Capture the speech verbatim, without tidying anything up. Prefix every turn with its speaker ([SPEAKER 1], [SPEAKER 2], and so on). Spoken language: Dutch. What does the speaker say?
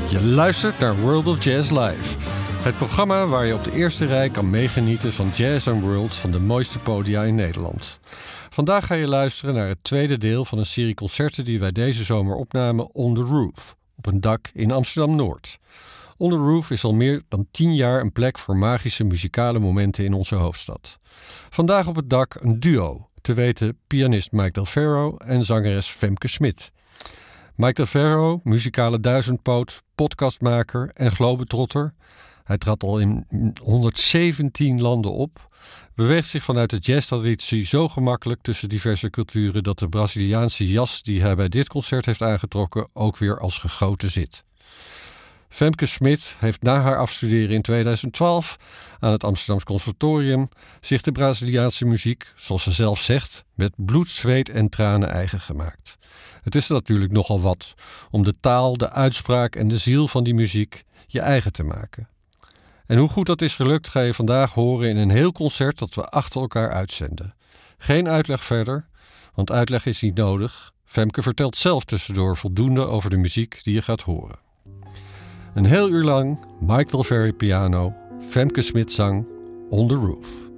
[SPEAKER 1] Je luistert naar World of Jazz Live. Het programma waar je op de eerste rij kan meegenieten van jazz en world van de mooiste podia in Nederland. Vandaag ga je luisteren naar het tweede deel van een serie concerten die wij deze zomer opnamen On The Roof, op een dak in Amsterdam-Noord. On The Roof is al meer dan tien jaar een plek voor magische muzikale momenten in onze hoofdstad. Vandaag op het dak een duo, te weten pianist Mike Del Ferro en zangeres Femke Smit. Mike Del Ferro, muzikale duizendpoot, podcastmaker en globetrotter. Hij trad al in honderdzeventien landen op. Beweegt zich vanuit de jazztraditie zo gemakkelijk tussen diverse culturen dat de Braziliaanse jas die hij bij dit concert heeft aangetrokken ook weer als gegoten zit. Femke Smit heeft na haar afstuderen in tweeduizend twaalf aan het Amsterdamse Conservatorium zich de Braziliaanse muziek, zoals ze zelf zegt, met bloed, zweet en tranen eigen gemaakt. Het is natuurlijk nogal wat om de taal, de uitspraak en de ziel van die muziek je eigen te maken. En hoe goed dat is gelukt ga je vandaag horen in een heel concert dat we achter elkaar uitzenden. Geen uitleg verder, want uitleg is niet nodig. Femke vertelt zelf tussendoor voldoende over de muziek die je gaat horen. Een heel uur lang Mike Del Ferro piano, Femke Smit zang On The Roof.